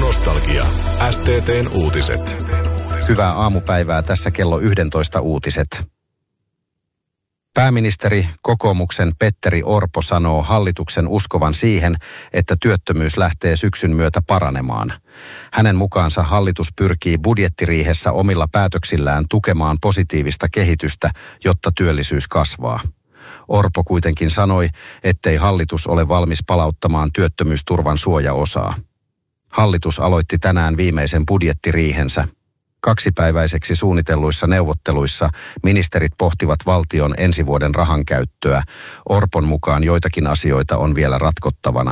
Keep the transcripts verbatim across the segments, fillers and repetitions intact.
Nostalgia. S T T:n uutiset. Hyvää aamupäivää, tässä kello yksitoista uutiset. Pääministeri kokoomuksen Petteri Orpo sanoo hallituksen uskovan siihen, että työttömyys lähtee syksyn myötä paranemaan. Hänen mukaansa hallitus pyrkii budjettiriihessä omilla päätöksillään tukemaan positiivista kehitystä, jotta työllisyys kasvaa. Orpo kuitenkin sanoi, ettei hallitus ole valmis palauttamaan työttömyysturvan suojaosaa. Hallitus aloitti tänään viimeisen budjettiriihensä. Kaksipäiväiseksi suunnitelluissa neuvotteluissa ministerit pohtivat valtion ensi vuoden rahankäyttöä. Orpon mukaan joitakin asioita on vielä ratkottavana.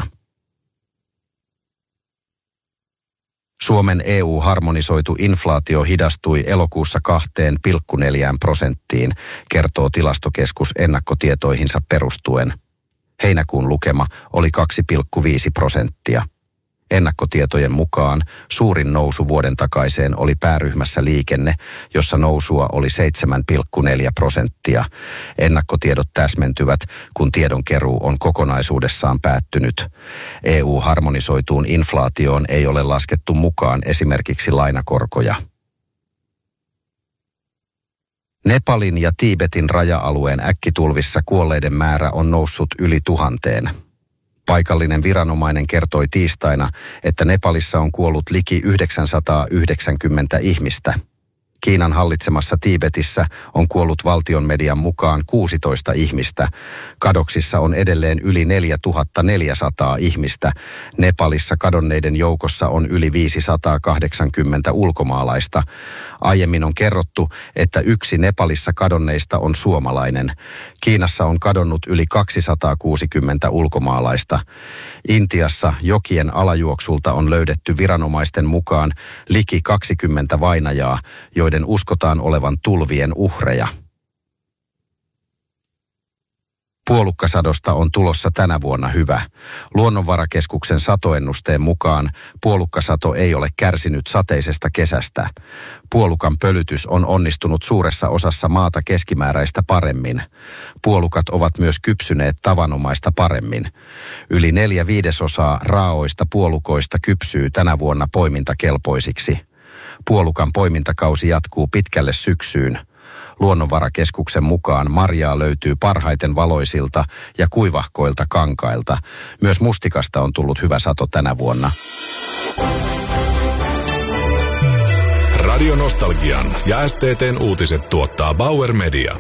Suomen E U-harmonisoitu inflaatio hidastui elokuussa kahteen pilkku neljään prosenttiin, kertoo tilastokeskus ennakkotietoihinsa perustuen. Heinäkuun lukema oli kaksi pilkku viisi prosenttia. Ennakkotietojen mukaan suurin nousu vuoden takaiseen oli pääryhmässä liikenne, jossa nousua oli seitsemän pilkku neljä prosenttia. Ennakkotiedot täsmentyvät, kun tiedonkeruu on kokonaisuudessaan päättynyt. E U-harmonisoituun inflaatioon ei ole laskettu mukaan esimerkiksi lainakorkoja. Nepalin ja Tiibetin raja-alueen äkkitulvissa kuolleiden määrä on noussut yli tuhanteen. Paikallinen viranomainen kertoi tiistaina, että Nepalissa on kuollut liki yhdeksänsataayhdeksänkymmentä ihmistä. Kiinan hallitsemassa Tiibetissä on kuollut valtion median mukaan kuusitoista ihmistä. Kadoksissa on edelleen yli neljätuhattaneljäsataa ihmistä. Nepalissa kadonneiden joukossa on yli viisisataakahdeksankymmentä ulkomaalaista. Aiemmin on kerrottu, että yksi Nepalissa kadonneista on suomalainen. Kiinassa on kadonnut yli kaksisataakuusikymmentä ulkomaalaista. Intiassa jokien alajuoksulta on löydetty viranomaisten mukaan liki kaksikymmentä vainajaa, joiden uskotaan olevan tulvien uhreja. Puolukkasadosta on tulossa tänä vuonna hyvä. Luonnonvarakeskuksen satoennusteen mukaan puolukkasato ei ole kärsinyt sateisesta kesästä. Puolukan pölytys on onnistunut suuressa osassa maata keskimääräistä paremmin. Puolukat ovat myös kypsyneet tavanomaista paremmin. Yli neljä viidesosaa raaoista puolukoista kypsyy tänä vuonna poimintakelpoisiksi. Puolukan poimintakausi jatkuu pitkälle syksyyn. Luonnonvarakeskuksen mukaan marjaa löytyy parhaiten valoisilta ja kuivahkoilta kankailta. Myös mustikasta on tullut hyvä sato tänä vuonna. Radio Nostalgian ja S T T:n uutiset tuottaa Bauer Media.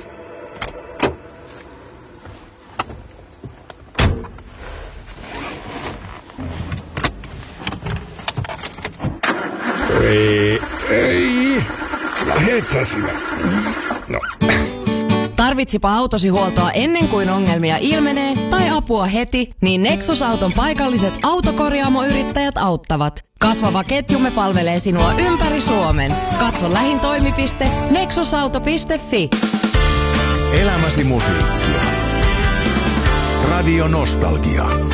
Ei, ei. Lähettä sinä. No. Tarvitsipa autosi huoltoa ennen kuin ongelmia ilmenee tai apua heti, niin Nexus-auton paikalliset autokorjaamoyrittäjät auttavat. Kasvava ketjumme palvelee sinua ympäri Suomen. Katso lähin toimipiste nexusauto piste fi. Elämäsi musiikkia. Radio Nostalgia.